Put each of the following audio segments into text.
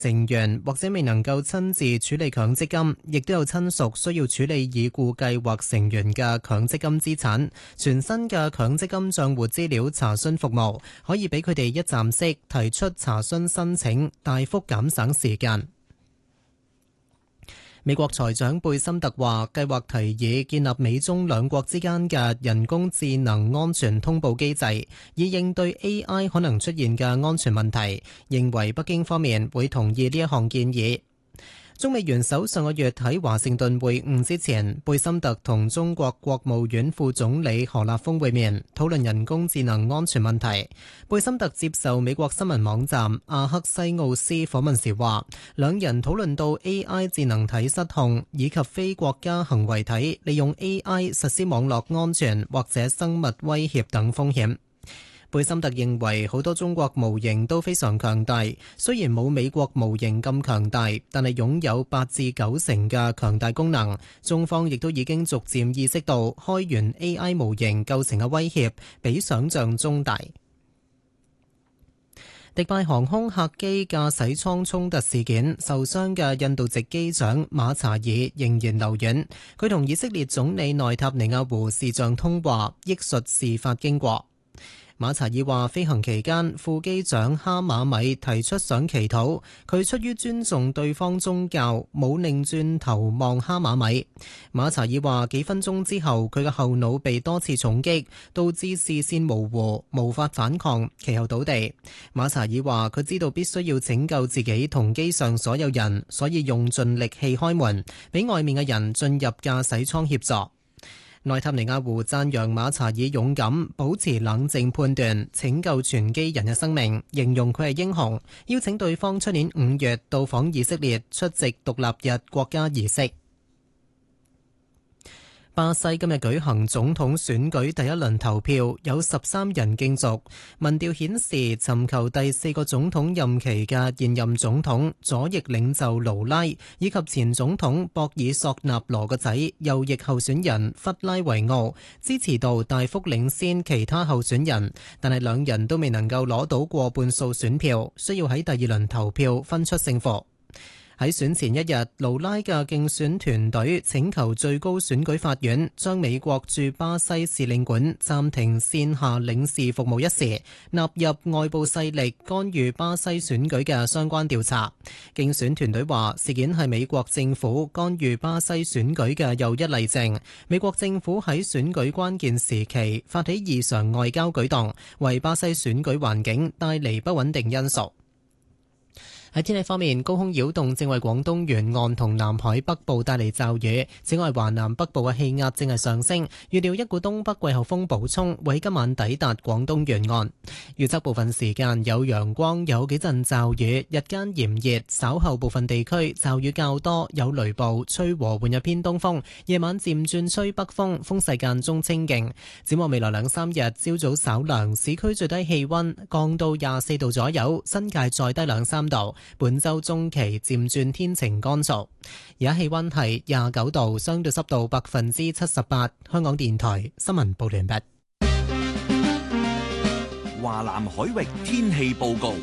成員或者未能夠親自處理強積金，亦都有親屬需要處理已故計劃成員嘅強積金資產。全新嘅強積金帳戶資料查詢服務可以俾佢哋一站式提出查詢申請，大幅減省時間。美國財長貝森特話，計劃提議建立美中兩國之間嘅人工智能安全通報機制，以應對 AI 可能出現嘅安全問題，認為北京方面會同意呢一項建議。中美元首上個月喺華盛頓會晤之前，貝森特同中國國務院副總理何立峰會面，討論人工智能安全問題。貝森特接受美國新聞網站阿克西奧斯訪問時話，兩人討論到 AI 智能體失控以及非國家行為體利用 AI 實施網絡安全或者生物威脅等風險。貝森特認為好多中國模型都非常強大，雖然冇美國模型咁強大，但係擁有8至9成嘅強大功能。中方亦都已經逐漸意識到開源 AI 模型構成嘅威脅比想象中大。迪拜航空客機駕駛艙衝突事件，受傷嘅印度籍機長馬查爾仍然留院。佢同以色列總理內塔尼亞胡視像通話，憶述事發經過。馬查爾話，飛行期間副機長哈馬米提出想祈禱，佢出於尊重對方宗教，冇擰轉頭望哈馬米。馬查爾話，幾分鐘之後佢嘅後腦被多次重擊，導致視線模糊，無法反抗，其後倒地。馬查爾話，佢知道必須要拯救自己同機上所有人，所以用盡力氣開門，俾外面嘅人進入駕駛艙協助。內塔尼亞胡讚揚馬查爾勇敢，保持冷靜判斷，拯救全機人嘅生命，形容佢係英雄，邀請對方出年5月到訪以色列出席獨立日國家儀式。巴西今日舉行總統選舉第一輪投票，有13人競逐。民調顯示，尋求第4個總統任期嘅現任總統左翼領袖盧拉，以及前總統博爾索納羅個仔右翼候選人弗拉維奧，支持度大幅領先其他候選人，但係兩人都未能夠攞到過半數選票，需要喺第二輪投票分出勝負。喺選前一日，盧拉嘅競選團隊請求最高選舉法院將美國駐巴西使領館暫停線下領事服務一事納入外部勢力干預巴西選舉嘅相關調查。競選團隊話，事件係美國政府干預巴西選舉嘅又一例證。美國政府喺選舉關鍵時期發起異常外交舉動，為巴西選舉環境帶嚟不穩定因素。喺天氣方面，高空擾動正為廣東沿岸同南海北部帶嚟驟雨。此外，華南北部嘅氣壓正係上升，預料一股東北季候風補充會今晚抵達廣東沿岸。預測部分時間有陽光，有幾陣驟雨，日間炎熱，稍後部分地區驟雨較多，有雷暴，吹和緩嘅偏東風。夜晚漸轉吹北風，風勢間中清勁。展望未來2-3日，朝早稍涼，市區最低氣溫降到24度左右，新界再低2-3度。本周中期漸轉天晴乾燥，而家氣溫係29度，相對濕度78%。香港電台新聞報完畢。 華南海域天氣報告。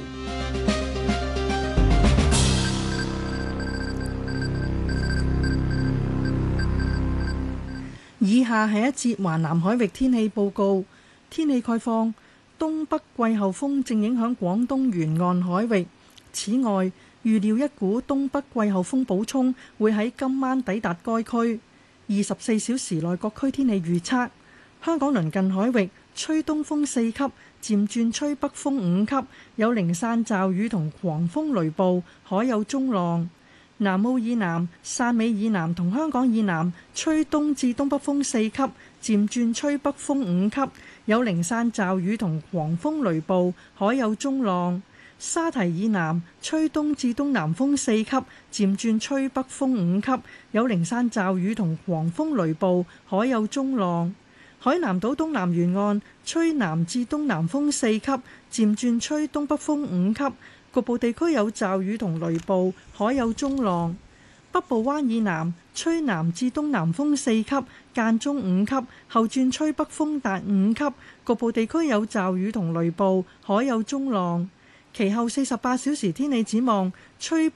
以下係一節華南海域天氣報告。天氣概況：東北季候風正影響廣東沿岸海域。此外，預料一股東北季候風補充會喺今晚抵達該區。24小時內各區天氣預測：香港鄰近海域吹東風4級，漸轉吹北風5級，有零散驟雨同狂風雷暴，海有中浪。南澳以南、汕尾以南同香港以南吹東至東北風4級，漸轉吹北風5級，有零散驟雨同狂風雷暴，海有中浪。沙堤以南吹東至東南風4級，漸轉吹北風5級，有零散驟雨同狂風雷暴，海有中浪。海南島東南沿岸吹南至東南風4級，漸轉吹東北風5級，局部地區有驟雨同雷暴，海有中浪。北部灣以南吹南至東南風4級，間中5級，後轉吹北風達5級，局部地區有驟雨同雷暴，海有中浪。 其後48小時天氣展望，吹